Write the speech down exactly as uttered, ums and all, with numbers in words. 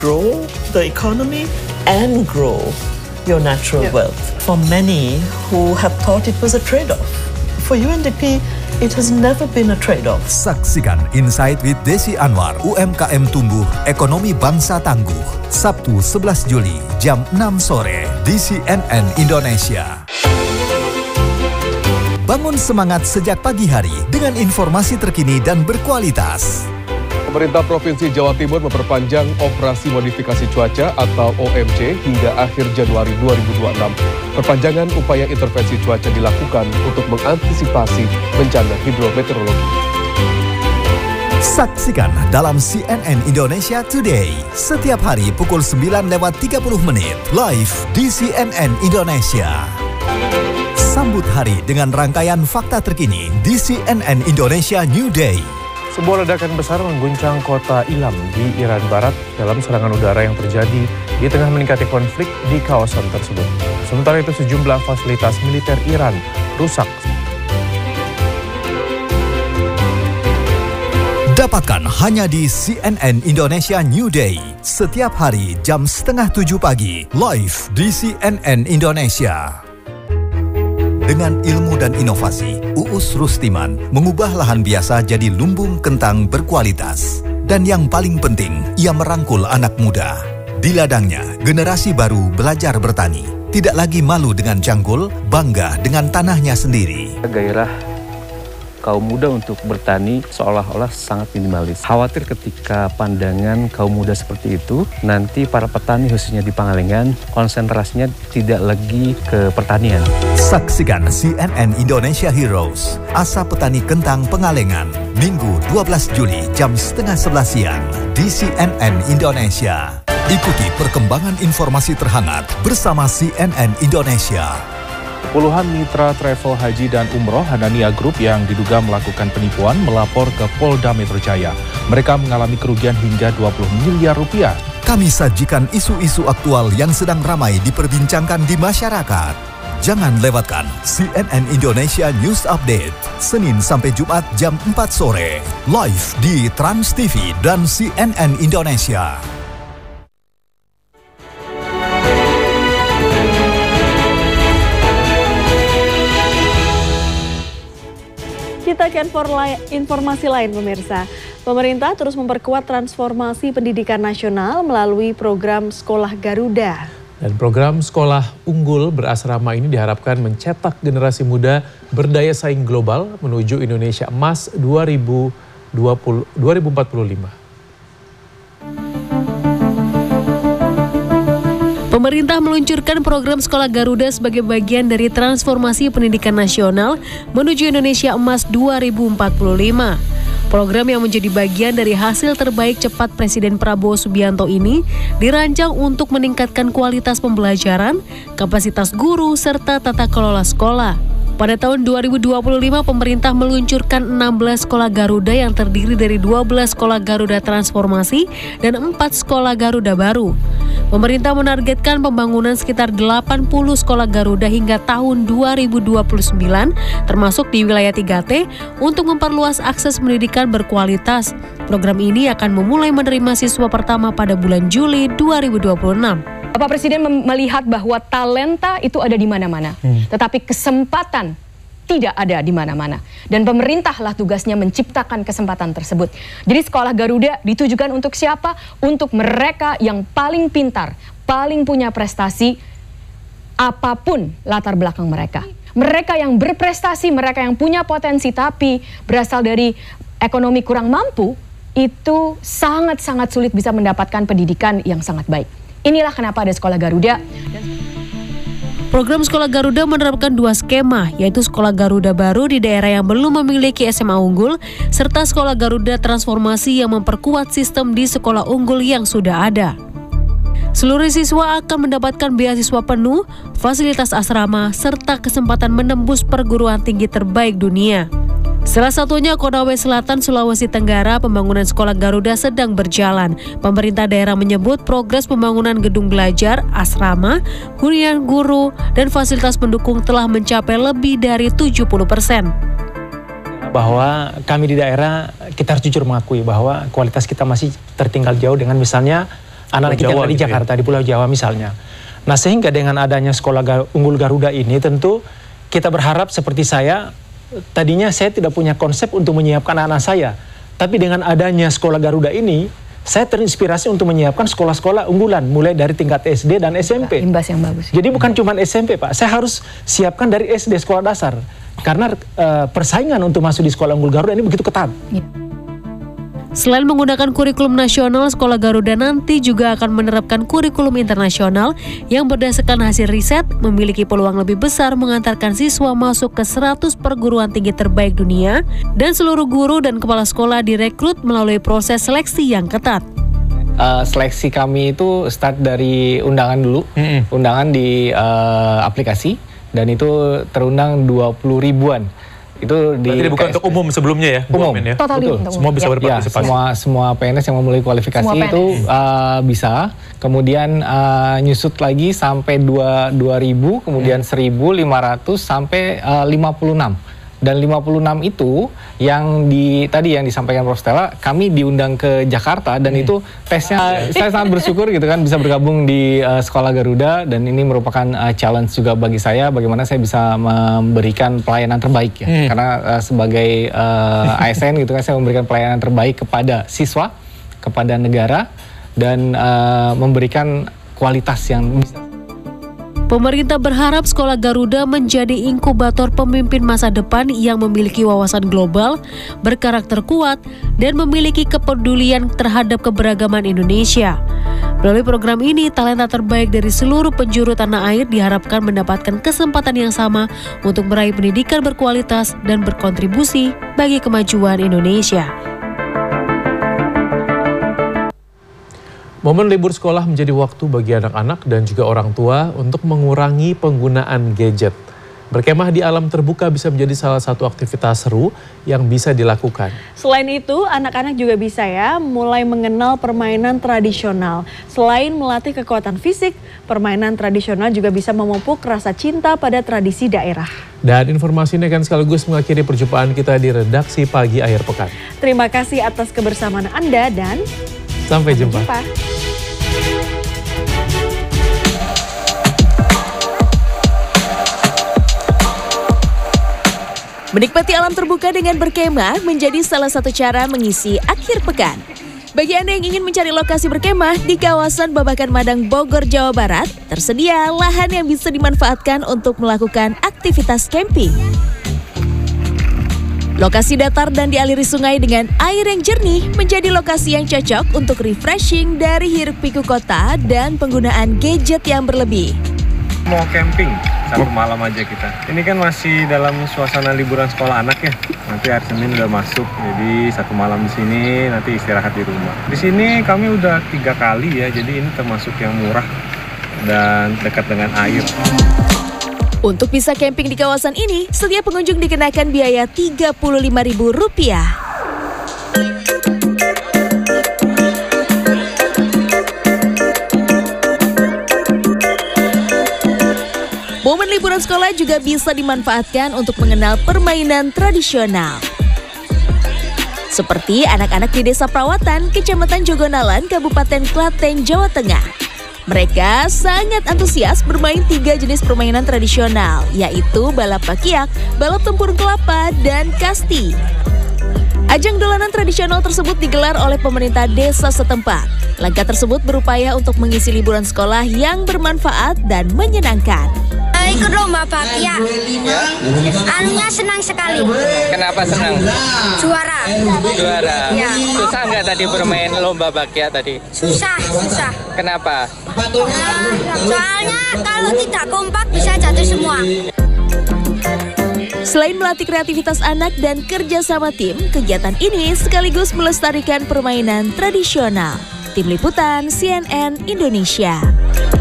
grow the economy and grow your natural yeah. wealth. For many who have thought it was a trade-off, for U N D P, it has never been a trade-off. Saksikan Insight with Desi Anwar, U M K M tumbuh, ekonomi bangsa tangguh. Sabtu sebelas Juli, jam enam sore, di C N N Indonesia. Bangun semangat sejak pagi hari dengan informasi terkini dan berkualitas. Pemerintah Provinsi Jawa Timur memperpanjang operasi modifikasi cuaca atau O M C hingga akhir Januari dua ribu dua puluh enam. Perpanjangan upaya intervensi cuaca dilakukan untuk mengantisipasi bencana hidrometeorologi. Saksikan dalam C N N Indonesia Today setiap hari pukul sembilan lewat tiga puluh menit live di C N N Indonesia. Sambut hari dengan rangkaian fakta terkini di C N N Indonesia New Day. Sebuah ledakan besar mengguncang kota Ilam di Iran Barat dalam serangan udara yang terjadi di tengah meningkatnya konflik di kawasan tersebut. Sementara itu sejumlah fasilitas militer Iran rusak. Dapatkan hanya di C N N Indonesia New Day setiap hari jam setengah tujuh pagi live di C N N Indonesia. Dengan ilmu dan inovasi, Uus Rustiman mengubah lahan biasa jadi lumbung kentang berkualitas. Dan yang paling penting, ia merangkul anak muda. Di ladangnya, generasi baru belajar bertani. Tidak lagi malu dengan cangkul, bangga dengan tanahnya sendiri. Gairah kaum muda untuk bertani seolah-olah sangat minimalis. Khawatir ketika pandangan kaum muda seperti itu, nanti para petani khususnya di Pangalengan, konsentrasinya tidak lagi ke pertanian. Saksikan C N N Indonesia Heroes, Asa Petani Kentang Pengalengan, Minggu dua belas Juli jam setengah sebelas siang di C N N Indonesia. Ikuti perkembangan informasi terhangat bersama C N N Indonesia. Puluhan mitra travel haji dan umroh Hanania Group yang diduga melakukan penipuan melapor ke Polda Metro Jaya. Mereka mengalami kerugian hingga dua puluh miliar rupiah. Kami sajikan isu-isu aktual yang sedang ramai diperbincangkan di masyarakat. Jangan lewatkan C N N Indonesia News Update, Senin sampai Jumat jam empat sore, live di Trans T V dan C N N Indonesia. Kita ke informasi lain pemirsa. Pemerintah terus memperkuat transformasi pendidikan nasional melalui program Sekolah Garuda. Dan program Sekolah Unggul Berasrama ini diharapkan mencetak generasi muda berdaya saing global menuju Indonesia Emas dua ribu empat puluh lima. Pemerintah meluncurkan program Sekolah Garuda sebagai bagian dari transformasi pendidikan nasional menuju Indonesia Emas dua ribu empat puluh lima. Program yang menjadi bagian dari hasil terbaik cepat Presiden Prabowo Subianto ini dirancang untuk meningkatkan kualitas pembelajaran, kapasitas guru, serta tata kelola sekolah. Pada tahun dua ribu dua puluh lima, pemerintah meluncurkan enam belas sekolah Garuda yang terdiri dari dua belas sekolah Garuda Transformasi dan empat sekolah Garuda baru. Pemerintah menargetkan pembangunan sekitar delapan puluh sekolah Garuda hingga tahun dua ribu dua puluh sembilan, termasuk di wilayah tiga T, untuk memperluas akses pendidikan berkualitas. Program ini akan memulai menerima siswa pertama pada bulan Juli dua ribu dua puluh enam. Bapak Presiden melihat bahwa talenta itu ada di mana-mana, hmm. tetapi kesempatan tidak ada di mana-mana. Dan pemerintahlah tugasnya menciptakan kesempatan tersebut. Jadi sekolah Garuda ditujukan untuk siapa? Untuk mereka yang paling pintar, paling punya prestasi, apapun latar belakang mereka. Mereka yang berprestasi, mereka yang punya potensi tapi berasal dari ekonomi kurang mampu, itu sangat-sangat sulit bisa mendapatkan pendidikan yang sangat baik. Inilah kenapa ada Sekolah Garuda. Program Sekolah Garuda menerapkan dua skema, yaitu Sekolah Garuda baru di daerah yang belum memiliki S M A unggul, serta Sekolah Garuda Transformasi yang memperkuat sistem di sekolah unggul yang sudah ada. Seluruh siswa akan mendapatkan beasiswa penuh, fasilitas asrama, serta kesempatan menembus perguruan tinggi terbaik dunia. Salah satunya Konawe Selatan, Sulawesi Tenggara, pembangunan Sekolah Garuda sedang berjalan. Pemerintah daerah menyebut progres pembangunan gedung belajar, asrama, hunian guru, dan fasilitas pendukung telah mencapai lebih dari tujuh puluh persen. Bahwa kami di daerah, kita harus jujur mengakui bahwa kualitas kita masih tertinggal jauh dengan misalnya anak-anak kita yang dari gitu Jakarta, ya? di Pulau Jawa misalnya. Nah sehingga dengan adanya sekolah Gar- Unggul Garuda ini tentu kita berharap seperti saya, tadinya saya tidak punya konsep untuk menyiapkan anak saya. Tapi dengan adanya sekolah Garuda ini, saya terinspirasi untuk menyiapkan sekolah-sekolah unggulan, mulai dari tingkat S D dan S M P. Imbas yang bagus. Jadi bukan cuma S M P Pak, saya harus siapkan dari S D sekolah dasar. Karena uh, persaingan untuk masuk di sekolah Unggul Garuda ini begitu ketat. Ya. Selain menggunakan kurikulum nasional, Sekolah Garuda nanti juga akan menerapkan kurikulum internasional yang berdasarkan hasil riset memiliki peluang lebih besar mengantarkan siswa masuk ke seratus perguruan tinggi terbaik dunia dan seluruh guru dan kepala sekolah direkrut melalui proses seleksi yang ketat. Uh, seleksi kami itu start dari undangan dulu, mm-hmm. undangan di uh, aplikasi dan itu terundang dua puluh ribuan. Itu di Berarti bukan untuk umum sebelumnya ya? Umum, ya? Totally betul. untuk umum. Semua bisa Ya. berpartisipasi. Ya, semua semua P N S yang memulai kualifikasi Semua P N S. itu uh, bisa. Kemudian uh, nyusut lagi sampai dua ribu, kemudian seribu lima ratus sampai uh, lima puluh enam. Dan lima puluh enam itu yang di tadi yang disampaikan Prof Stella, kami diundang ke Jakarta dan hmm. itu tesnya saya sangat bersyukur gitu kan bisa bergabung di uh, Sekolah Garuda dan ini merupakan uh, challenge juga bagi saya bagaimana saya bisa memberikan pelayanan terbaik ya. Hmm. Karena uh, sebagai uh, A S N gitu kan saya memberikan pelayanan terbaik kepada siswa, kepada negara dan uh, memberikan kualitas yang bisa. Pemerintah berharap Sekolah Garuda menjadi inkubator pemimpin masa depan yang memiliki wawasan global, berkarakter kuat, dan memiliki kepedulian terhadap keberagaman Indonesia. Melalui program ini, talenta terbaik dari seluruh penjuru tanah air diharapkan mendapatkan kesempatan yang sama untuk meraih pendidikan berkualitas dan berkontribusi bagi kemajuan Indonesia. Momen libur sekolah menjadi waktu bagi anak-anak dan juga orang tua untuk mengurangi penggunaan gadget. Berkemah di alam terbuka bisa menjadi salah satu aktivitas seru yang bisa dilakukan. Selain itu, anak-anak juga bisa ya mulai mengenal permainan tradisional. Selain melatih kekuatan fisik, permainan tradisional juga bisa memupuk rasa cinta pada tradisi daerah. Dan informasi ini akan sekaligus mengakhiri perjumpaan kita di redaksi pagi akhir pekan. Terima kasih atas kebersamaan Anda dan sampai jumpa. Sampai jumpa. Menikmati alam terbuka dengan berkemah menjadi salah satu cara mengisi akhir pekan. Bagi Anda yang ingin mencari lokasi berkemah di kawasan Babakan Madang, Bogor, Jawa Barat, tersedia lahan yang bisa dimanfaatkan untuk melakukan aktivitas camping. Lokasi datar dan dialiri sungai dengan air yang jernih menjadi lokasi yang cocok untuk refreshing dari hiruk-pikuk kota dan penggunaan gadget yang berlebih. Mau camping satu malam aja kita. Ini kan masih dalam suasana liburan sekolah anak ya. Nanti hari Senin udah masuk, jadi satu malam di sini, nanti istirahat di rumah. Di sini kami udah tiga kali ya, jadi ini termasuk yang murah dan dekat dengan air. Untuk bisa camping di kawasan ini, setiap pengunjung dikenakan biaya tiga puluh lima ribu rupiah. Momen liburan sekolah juga bisa dimanfaatkan untuk mengenal permainan tradisional. Seperti anak-anak di Desa Perawatan, Kecamatan Jogonalan, Kabupaten Klaten, Jawa Tengah. Mereka sangat antusias bermain tiga jenis permainan tradisional, yaitu balap pakiak, balap tempurung kelapa, dan kasti. Ajang dolanan tradisional tersebut digelar oleh pemerintah desa setempat. Langkah tersebut berupaya untuk mengisi liburan sekolah yang bermanfaat dan menyenangkan. Ikut lomba pakiak, anunya senang sekali. Kenapa senang? Juara. Juara. Ya. Susah nggak tadi bermain lomba pakiak tadi? Susah, susah. Kenapa? Nah, soalnya kalau tidak kompak bisa jatuh semua. Selain melatih kreativitas anak dan kerja sama tim, kegiatan ini sekaligus melestarikan permainan tradisional. Tim Liputan C N N Indonesia.